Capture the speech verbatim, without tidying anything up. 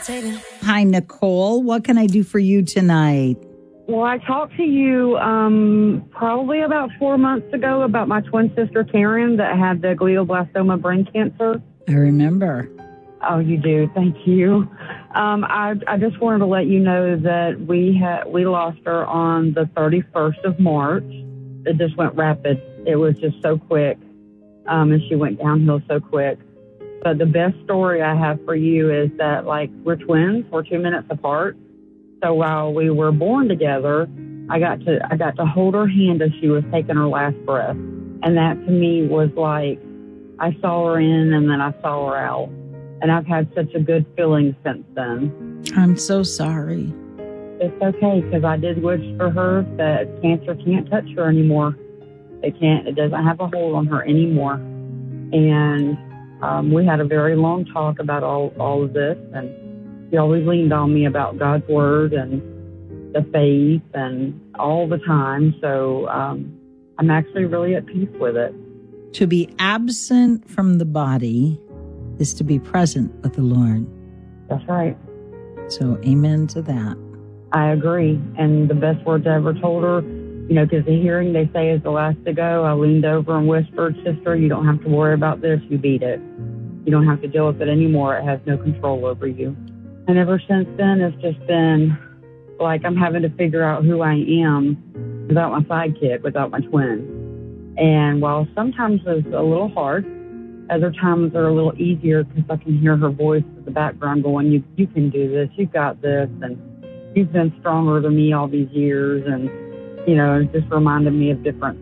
Hi, Nicole. What can I do for you tonight? Well, I talked to you um, probably about four months ago about my twin sister, Karen, that had the glioblastoma brain cancer. I remember. Oh, you do? Thank you. Um, I, I just wanted to let you know that we had we lost her on the thirty-first of March. It just went rapid. It was just so quick, um, and she went downhill so quick. But the best story I have for you is that, like, we're twins. We're two minutes apart. So while we were born together, I got to I got to hold her hand as she was taking her last breath. And that to me was like, I saw her in and then I saw her out. And I've had such a good feeling since then. I'm so sorry. It's okay, because I did wish for her that cancer can't touch her anymore. It can't, it doesn't have a hold on her anymore. And um, we had a very long talk about all, all of this, and he always leaned on me about God's word and the faith and all the time. So um, I'm actually really at peace with it. To be absent from the body is to be present with the Lord. That's right. So amen to that. I agree. And the best words I ever told her, you know, because the hearing, they say, is the last to go. I leaned over and whispered, sister, you don't have to worry about this. You beat it. You don't have to deal with it anymore. It has no control over you. And ever since then, it's just been like I'm having to figure out who I am without my sidekick, without my twin. And while sometimes it's a little hard, other times are a little easier because I can hear her voice in the background going, you, you can do this. You've got this. And you've been stronger than me all these years. And, you know, it just reminded me of different